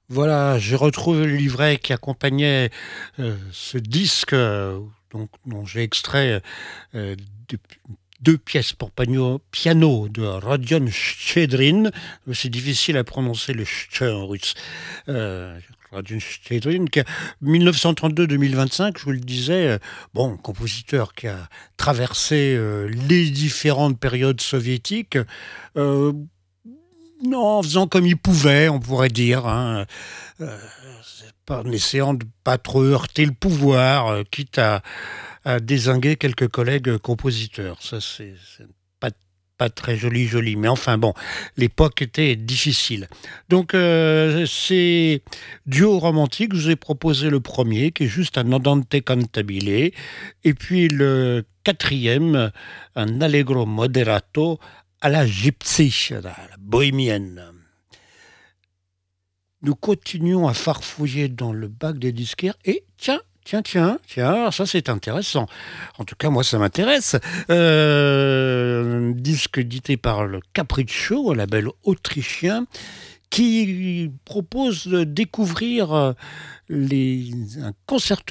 Voilà, j'ai retrouvé le livret qui accompagnait ce disque dont j'ai extrait euh, deux, deux pièces pour piano de Rodion Shchedrin. C'est difficile à prononcer le ch en russe. Rodion Shchedrin, qui a 1932-2025, je vous le disais, bon, compositeur qui a traversé les différentes périodes soviétiques. euh, non, en faisant comme il pouvait, on pourrait dire, hein, euh, en essayant de pas trop heurter le pouvoir, quitte à dézinguer quelques collègues compositeurs. Ça, c'est pas très joli, mais enfin bon, l'époque était difficile. Donc, c'est duo romantique, je vous ai proposé le premier, qui est juste un andante cantabile, et puis le quatrième, un allegro moderato à la gypsy, à la bohémienne. Nous continuons à farfouiller dans le bac des disquaires et tiens, ça c'est intéressant. En tout cas, moi ça m'intéresse. Un disque édité par le Capriccio, un label autrichien, qui propose de découvrir un concerto